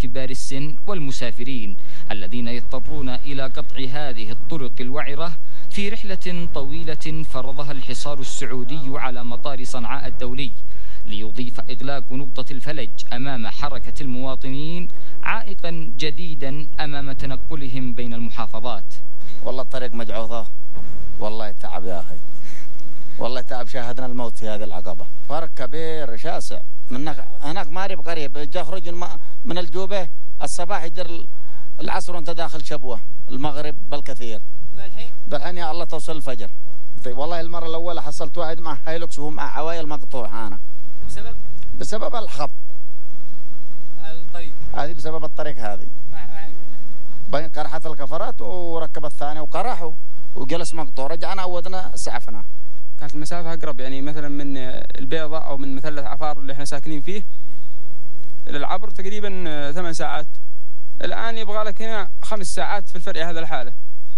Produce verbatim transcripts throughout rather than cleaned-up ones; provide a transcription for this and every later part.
كبار السن والمسافرين الذين يضطرون إلى قطع هذه الطرق الوعرة في رحلة طويلة فرضها الحصار السعودي على مطار صنعاء الدولي، ليضيف إغلاق نقطة الفلج أمام حركة المواطنين عائقا جديدا أمام تنقلهم بين المحافظات. والله الطريق مجعوظة، والله تعب يا أخي، والله تعب، شاهدنا الموت في هذه العقبة. فرق كبير شاسع. من هناك مارب قريب، جا خرج من الجوبة الصباح يدير العصر وانت داخل شبوة، المغرب بالكثير. بالحين يا الله توصل الفجر. طيب والله المرة الأولى حصلت واحد مع هايلوكس وهو مع عوايل مقطوع. أنا بسبب بسبب الخط الطريق هذه، بسبب الطريق هذه بين قرحة الكفرات، وركب الثاني وقرحه وجلس مقطوع. رجعنا عودنا سعفنا. كانت المسافة أقرب، يعني مثلا من البيضة أو من مثلث عفار اللي احنا ساكنين فيه إلى العبر تقريبا ثمان ساعات. الآن يبغى لك هنا خمس ساعات في الفرق هذا الحالة.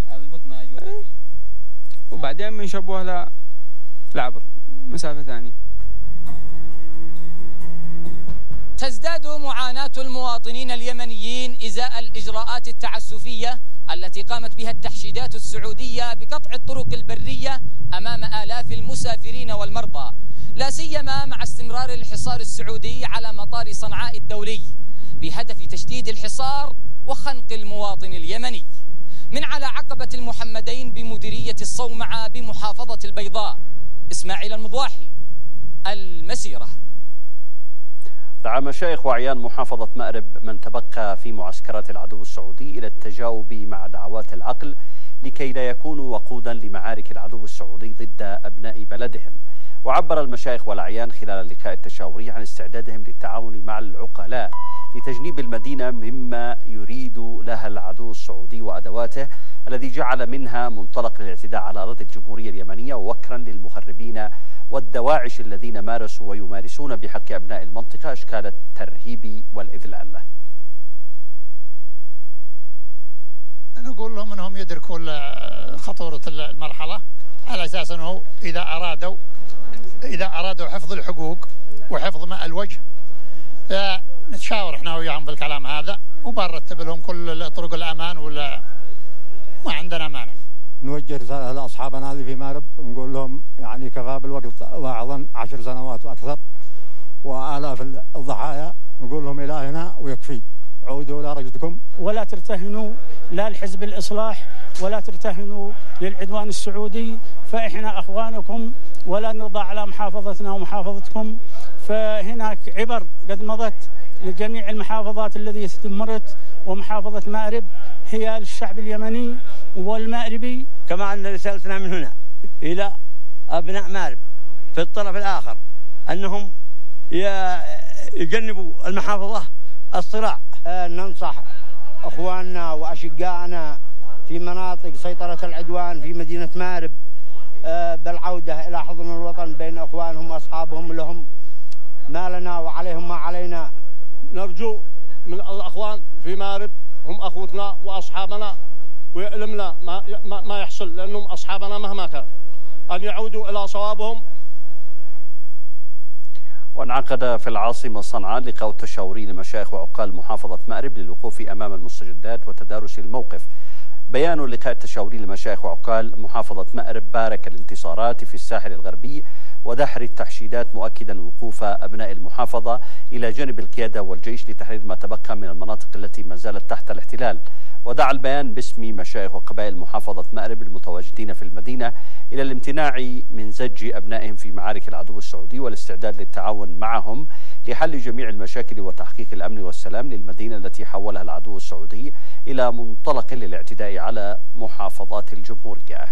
وبعدين من شبوه للعبر مسافة ثانية. تزداد معاناة المواطنين اليمنيين إزاء الإجراءات التعسفية التي قامت بها التحشيدات السعودية بقطع الطرق البرية أمام آلاف المسافرين والمرضى، لا سيما مع استمرار الحصار السعودي على مطار صنعاء الدولي بهدف تشديد الحصار وخنق المواطن اليمني. من على عقبة المحمدين بمديرية الصومعة بمحافظة البيضاء، إسماعيل المضواحي، المسيرة. دعا مشايخ وأعيان محافظة مأرب من تبقى في معسكرات العدو السعودي إلى التجاوب مع دعوات العقل لكي لا يكونوا وقودا لمعارك العدو السعودي ضد أبناء بلدهم. وعبر المشايخ والأعيان خلال اللقاء التشاوري عن استعدادهم للتعاون مع العقلاء لتجنيب المدينة مما يريد لها العدو السعودي وأدواته، الذي جعل منها منطلق للاعتداء على أراضي الجمهورية اليمنية ووكرا للمخربين والدواعش الذين مارسوا ويمارسون بحق أبناء المنطقة أشكال الترهيب والإذلال. نقول لهم أنهم يدركوا خطورة المرحلة، على أساس أنه إذا أرادوا إذا أرادوا حفظ الحقوق وحفظ ماء الوجه، فنتشاور احنا وياهم في الكلام هذا، وبنرتب لهم كل طرق الأمان، ولا ما عندنا مانع. نوجه رسالة لأصحابنا اللي في مأرب، نقول لهم يعني كفى بالوقت واعظا عشر سنوات وأكثر وآلاف الضحايا، نقول لهم إلى هنا ويكفي، عودوا إلى رشدكم ولا ترتهنوا لا لحزب الإصلاح ولا ترتهنوا للعدوان السعودي، فإحنا أخوانكم ولا نرضى على محافظتنا ومحافظتكم. فهناك عبر قد مضت لجميع المحافظات التي استمرت، ومحافظة مأرب هي للشعب اليمني والمأربي. كما أن رسالتنا من هنا إلى أبناء مأرب في الطرف الآخر أنهم يجنبوا المحافظة الصراع. ننصح أخواننا وأشقائنا في مناطق سيطرة العدوان في مدينة مأرب بالعودة إلى حضن الوطن بين أخوانهم وأصحابهم، لهم ما لنا وعليهم ما علينا. نرجو من الأخوان في مأرب هم أخوتنا وأصحابنا، ويعلمنا ما ما يحصل لأنهم أصحابنا مهما كان، أن يعودوا إلى صوابهم. وانعقد في العاصمة صنعاء لقاء تشاوري لمشايخ وعقال محافظة مأرب للوقوف أمام المستجدات وتدارس الموقف. بيان اللقاء التشاوري لمشايخ وعقال محافظة مأرب بارك الانتصارات في الساحل الغربي ودحر التحشيدات، مؤكدا وقوف أبناء المحافظة إلى جانب القيادة والجيش لتحرير ما تبقى من المناطق التي ما زالت تحت الاحتلال. ودعا البيان باسم مشايخ وقبائل محافظة مأرب المتواجدين في المدينة إلى الامتناع من زج أبنائهم في معارك العدو السعودي والاستعداد للتعاون معهم لحل جميع المشاكل وتحقيق الأمن والسلام للمدينة التي حولها العدو السعودي إلى منطلق للاعتداء على محافظات الجمهورية.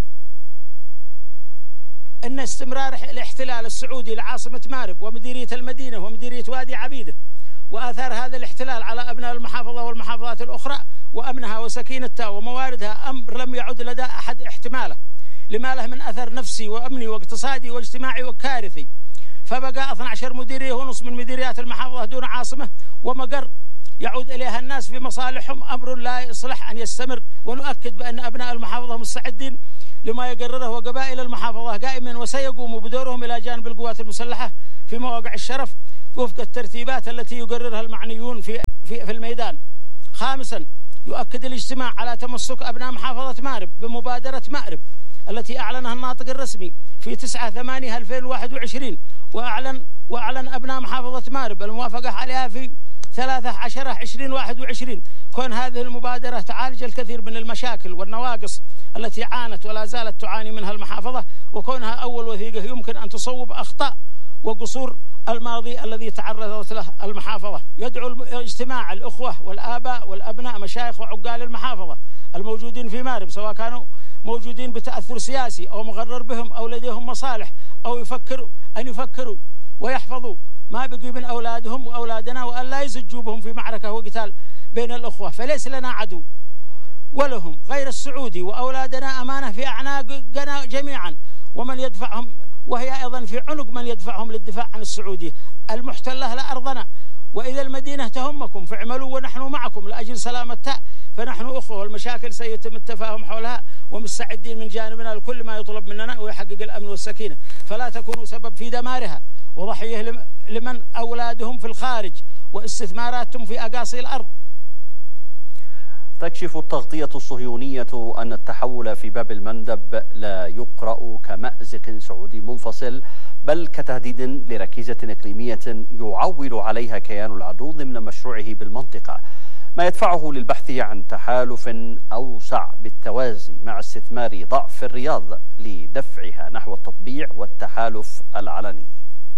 أن استمرار الاحتلال السعودي لعاصمة مأرب ومديرية المدينة ومديرية وادي عبيده وآثار هذا الاحتلال على أبناء المحافظة والمحافظات الأخرى وأمنها وسكينتها ومواردها أمر لم يعد لدى أحد احتماله، لما له من أثر نفسي وأمني واقتصادي واجتماعي وكارثي. فبقى اثنتي عشرة مديرية ونصف من مديريات المحافظة دون عاصمة ومقر يعود إليها الناس في مصالحهم، أمر لا يصلح أن يستمر. ونؤكد بأن أبناء المحافظة مستعدين لما يقرره، وقبائل المحافظة قائمين وسيقوموا بدورهم إلى جانب القوات المسلحة في مواقع الشرف وفق الترتيبات التي يقررها المعنيون في في في الميدان. خامسا يؤكد الاجتماع على تمسك أبناء محافظة مأرب بمبادرة مأرب التي أعلنها الناطق الرسمي في تسعة ثمانية ألفين وواحد وعشرين، وأعلن وأعلن أبناء محافظة مأرب الموافقة عليها في ثلاثة عشر عشرين واحد وعشرين. كون هذه المبادرة تعالج الكثير من المشاكل والنواقص التي عانت ولا زالت تعاني منها المحافظة، وكونها أول وثيقة يمكن أن تصوب أخطاء وقصور الماضي الذي تعرضت له المحافظة. يدعو الاجتماع الأخوة والآباء والأبناء مشايخ وعقال المحافظة الموجودين في مأرب، سواء كانوا موجودين بتأثر سياسي أو مغرر بهم أو لديهم مصالح أو يفكروا أن يفكروا ويحفظوا ما بقي من أولادهم وأولادنا، وأن لا يزجوا بهم في معركة وقتال بين الأخوة. فليس لنا عدو ولهم غير السعودي، وأولادنا أمانة في أعناقنا جميعا، ومن يدفعهم وهي أيضا في عنق من يدفعهم للدفاع عن السعودية المحتلة لأرضنا. وإذا المدينة تهمكم فاعملوا ونحن معكم لأجل سلامتها، فنحن أخوة والمشاكل سيتم التفاهم حولها، ومستعدين من جانبنا لكل ما يطلب مننا ويحقق الأمن والسكينة، فلا تكونوا سبب في دمارها وضحية لمن أولادهم في الخارج واستثماراتهم في أقاصي الأرض. تكشف التغطية الصهيونية أن التحول في باب المندب لا يقرأ كمأزق سعودي منفصل، بل كتهديد لركيزة إقليمية يعول عليها كيان العدو ضمن مشروعه بالمنطقة، ما يدفعه للبحث عن تحالف أوسع بالتوازي مع استثمار ضعف الرياض لدفعها نحو التطبيع والتحالف العلني.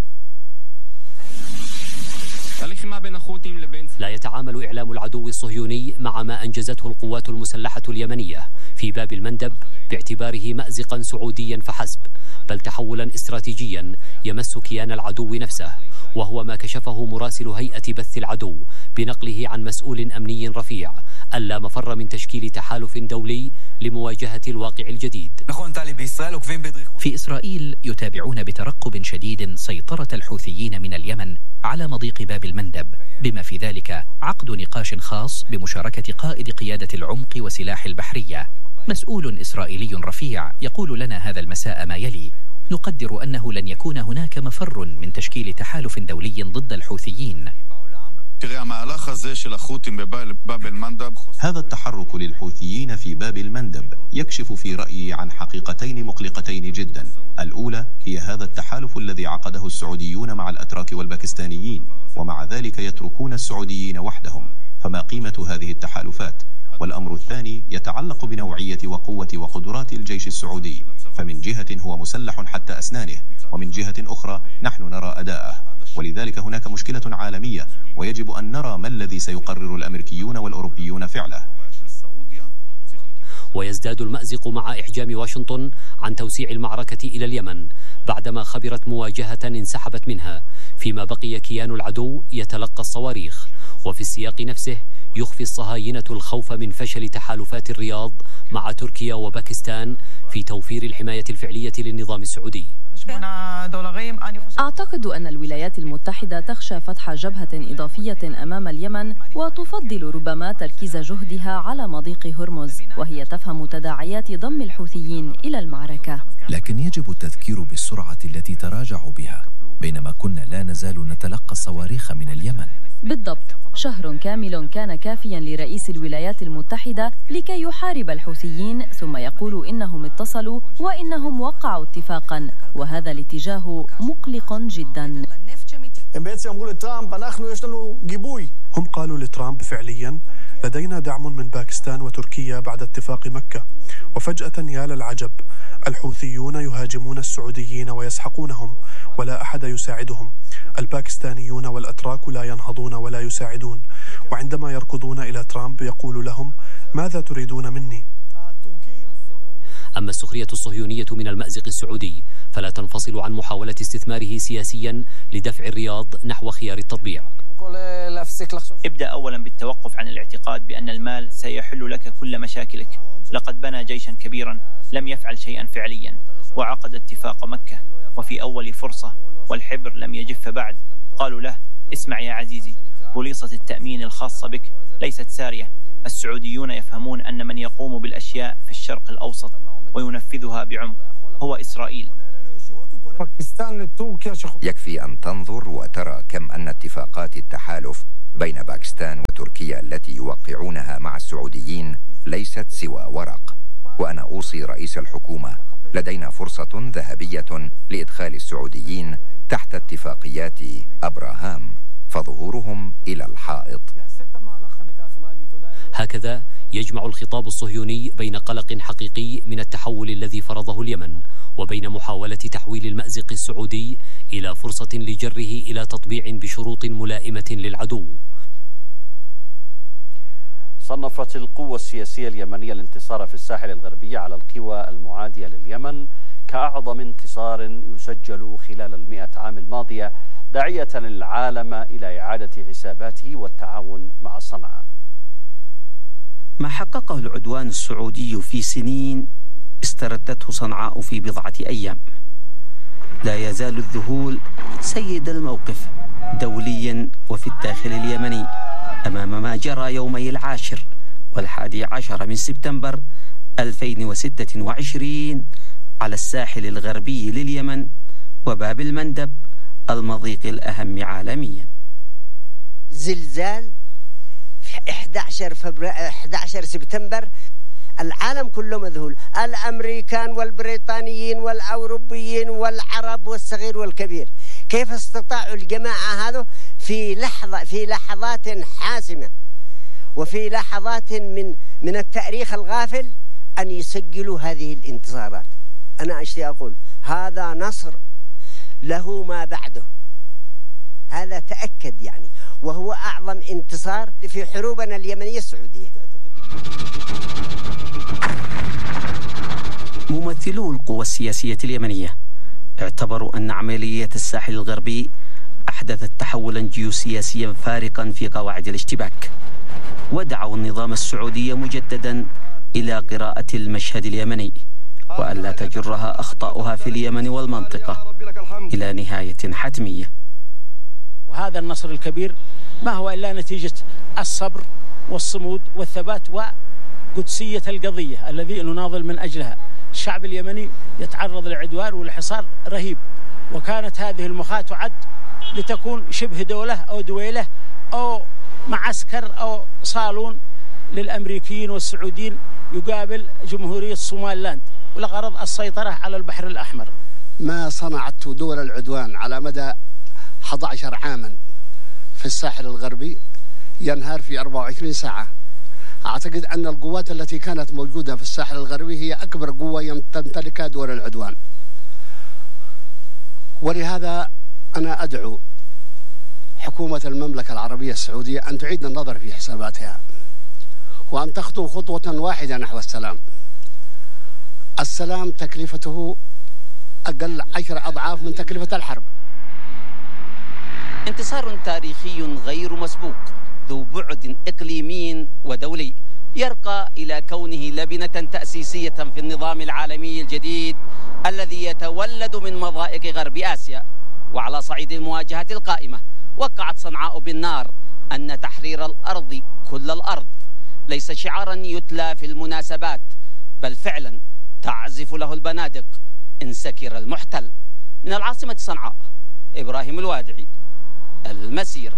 لا يتعامل إعلام العدو الصهيوني مع ما أنجزته القوات المسلحة اليمنية في باب المندب باعتباره مأزقا سعوديا فحسب، بل تحولا استراتيجيا يمس كيان العدو نفسه، وهو ما كشفه مراسل هيئة بث العدو بنقله عن مسؤول أمني رفيع ألا مفر من تشكيل تحالف دولي لمواجهة الواقع الجديد. في إسرائيل يتابعون بترقب شديد سيطرة الحوثيين من اليمن على مضيق باب المندب، بما في ذلك عقد نقاش خاص بمشاركة قائد قيادة العمق وسلاح البحرية. مسؤول إسرائيلي رفيع يقول لنا هذا المساء ما يلي: نقدر أنه لن يكون هناك مفر من تشكيل تحالف دولي ضد الحوثيين. هذا التحرك للحوثيين في باب المندب يكشف في رأيي عن حقيقتين مقلقتين جدا. الأولى هي هذا التحالف الذي عقده السعوديون مع الأتراك والباكستانيين، ومع ذلك يتركون السعوديين وحدهم، فما قيمة هذه التحالفات؟ والأمر الثاني يتعلق بنوعية وقوة وقدرات الجيش السعودي، فمن جهة هو مسلح حتى أسنانه، ومن جهة أخرى نحن نرى أداءه، ولذلك هناك مشكلة عالمية ويجب أن نرى ما الذي سيقرر الأمريكيون والأوروبيون فعله. ويزداد المأزق مع إحجام واشنطن عن توسيع المعركة إلى اليمن بعدما خبرت مواجهة انسحبت منها، فيما بقي كيان العدو يتلقى الصواريخ، وفي السياق نفسه يخفي الصهاينة الخوف من فشل تحالفات الرياض مع تركيا وباكستان في توفير الحماية الفعلية للنظام السعودي. أعتقد أن الولايات المتحدة تخشى فتح جبهة إضافية أمام اليمن، وتفضل ربما تركيز جهدها على مضيق هرمز، وهي تفهم تداعيات ضم الحوثيين إلى المعركة. لكن يجب التذكير بالسرعة التي تراجعوا بها، بينما كنا لا نزال نتلقى الصواريخ من اليمن. بالضبط، شهر كامل كان كافيا لرئيس الولايات المتحدة لكي يحارب الحوثيين، ثم يقول إنهم اتصلوا وإنهم وقعوا اتفاقا، وهذا الاتجاه مقلق جدا. هم قالوا لترامب فعليا لدينا دعم من باكستان وتركيا بعد اتفاق مكة، وفجأة يا للعجب الحوثيون يهاجمون السعوديين ويسحقونهم ولا أحد يساعدهم. الباكستانيون والأتراك لا ينهضون ولا يساعدون، وعندما يركضون إلى ترامب يقول لهم ماذا تريدون مني؟ أما السخرية الصهيونية من المأزق السعودي فلا تنفصل عن محاولة استثماره سياسيا لدفع الرياض نحو خيار التطبيع. ابدأ أولا بالتوقف عن الاعتقاد بأن المال سيحل لك كل مشاكلك. لقد بنى جيشا كبيرا لم يفعل شيئا فعليا، وعقد اتفاق مكة، وفي أول فرصة والحبر لم يجف بعد قالوا له: اسمع يا عزيزي، بوليصة التأمين الخاصة بك ليست سارية. السعوديون يفهمون أن من يقوم بالأشياء في الشرق الأوسط وينفذها بعمق هو إسرائيل. يكفي أن تنظر وترى كم أن اتفاقات التحالف بين باكستان وتركيا التي يوقعونها مع السعوديين ليست سوى ورق. وأنا أوصي رئيس الحكومة، لدينا فرصة ذهبية لإدخال السعوديين تحت اتفاقيات أبراهام، فظهورهم إلى الحائط. هكذا يجمع الخطاب الصهيوني بين قلق حقيقي من التحول الذي فرضه اليمن وبين محاولة تحويل المأزق السعودي إلى فرصة لجره إلى تطبيع بشروط ملائمة للعدو. صنفت القوة السياسية اليمنية الانتصار في الساحل الغربي على القوى المعادية لليمن كأعظم انتصار يسجل خلال المئة عام الماضية، داعية العالم إلى إعادة حساباته والتعاون مع صنعاء. ما حققه العدوان السعودي في سنين استردته صنعاء في بضعة أيام. لا يزال الذهول سيد الموقف دوليا وفي الداخل اليمني أمام ما جرى يومي العاشر والحادي عشر من سبتمبر ألفين وستة وعشرين على الساحل الغربي لليمن وباب المندب المضيق الأهم عالميا. زلزال في أحد عشر سبتمبر، العالم كله مذهول، الأمريكان والبريطانيين والأوروبيين والعرب والصغير والكبير. كيف استطاعوا الجماعة هذا في لحظة في لحظات حاسمة وفي لحظات من من التاريخ الغافل أن يسجلوا هذه الانتصارات؟ أنا أشتي أقول هذا نصر له ما بعده، هذا تأكد يعني، وهو أعظم انتصار في حروبنا اليمنية السعودية. ممثلو القوى السياسية اليمنية اعتبروا أن عملية الساحل الغربي أحدثت تحولا جيوسياسيا فارقا في قواعد الاشتباك، ودعوا النظام السعودي مجددا إلى قراءة المشهد اليمني وألا تجرها أخطاؤها في اليمن والمنطقة إلى نهاية حتمية. وهذا النصر الكبير ما هو إلا نتيجة الصبر والصمود والثبات وقدسية القضية الذي نناضل من أجلها. الشعب اليمني يتعرض للعدوان والحصار رهيب، وكانت هذه المخاة تعد لتكون شبه دولة أو دويلة أو معسكر أو صالون للأمريكيين والسعوديين يقابل جمهورية صوماليلاند، ولغرض السيطرة على البحر الأحمر. ما صنعته دول العدوان على مدى أحد عشر عاما في الساحل الغربي ينهار في أربع وعشرين ساعة. أعتقد أن القوات التي كانت موجودة في الساحل الغربي هي أكبر قوة تمتلكها دول العدوان، ولهذا أنا أدعو حكومة المملكة العربية السعودية أن تعيد النظر في حساباتها وأن تخطو خطوة واحدة نحو السلام. السلام تكلفته أقل عشر أضعاف من تكلفة الحرب. انتصار تاريخي غير مسبوق ذو بعد إقليمي ودولي يرقى إلى كونه لبنة تأسيسية في النظام العالمي الجديد الذي يتولد من مضائق غرب آسيا. وعلى صعيد المواجهة القائمة وقعت صنعاء بالنار أن تحرير الأرض كل الأرض ليس شعارا يتلى في المناسبات، بل فعلا تعزف له البنادق إن سكر المحتل. من العاصمة صنعاء، إبراهيم الوادعي، المسيرة.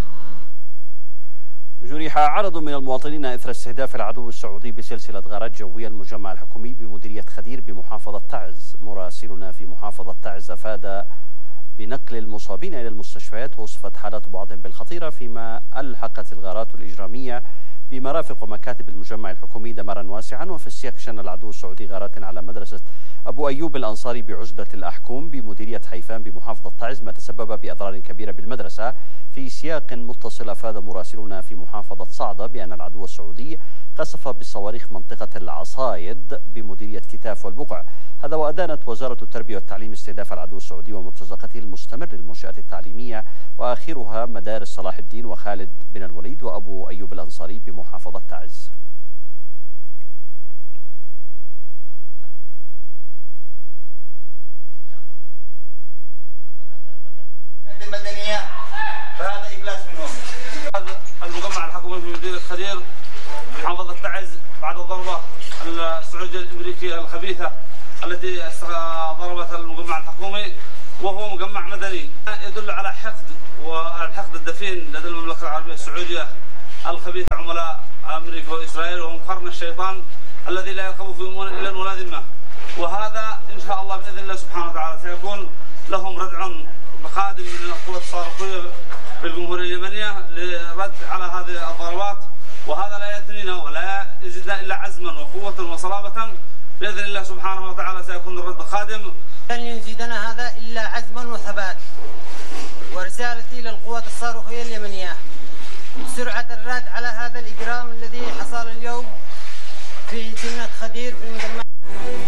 جرح عدد من المواطنين إثر استهداف العدو السعودي بسلسلة غارات جوية المجمع الحكومي بمديرية خدير بمحافظة تعز. مراسلنا في محافظة تعز أفاد بنقل المصابين إلى المستشفيات، وصفت حالات بعضهم بالخطيرة، فيما ألحقت الغارات الإجرامية بمرافق ومكاتب المجمع الحكومي دمارا واسعا. وفي السياق شن العدو السعودي غارات على مدرسة أبو أيوب الأنصاري بعزلة الأحكوم بمديرية حيفان بمحافظة تعز، ما تسبب بأضرار كبيرة بالمدرسة. في سياق متصل أفاد مراسلنا في محافظة صعدة بأن العدو السعودي قصف بالصواريخ منطقة العصايد بمديرية كتاف والبقع. هذا وأدانت وزارة التربية والتعليم استهداف العدو السعودي ومرتزقته المستمر للمنشآت التعليمية، وآخرها مدارس صلاح الدين وخالد بن الوليد وأبو أيوب الأنصاري بمحافظة تعز. المدنية فهذا إفلاس منهم. المجمع الحكومي في مدينة خدير محافظة تعز بعد الضربة السعودية الأمريكية الخبيثة التي ضربت المجمع الحكومي، وهو مجمع مدني يدل على حقد والحقد الدفين لدى المملكة العربية السعودية الخبيث عملاء أمريكا وإسرائيل، وهم قرن الشيطان الذي لا يرقب في إلا ولا ذمة. وهذا إن شاء الله بإذن الله سبحانه وتعالى سيكون لهم ردع قادم من القوات الصاروخية في الجمهورية اليمنية لرد على هذه الضربات، وهذا لا يثنينا ولا يزيدنا إلا عزما وقوة وصلابة. بإذن الله سبحانه وتعالى سيكون الرد قادم. لن يزيدنا هذا إلا عزما وثبات. ورسالتي للقوات الصاروخية اليمنية سرعة الرد على هذا الإجرام الذي حصل اليوم في سمنة خدير في المجمع.